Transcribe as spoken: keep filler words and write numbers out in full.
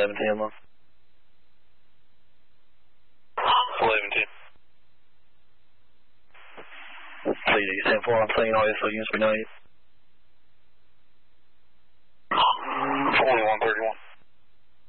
eleven ten, though. eleven ten. C D seven four on scene, all S O units be ninety. forty-one thirty-one.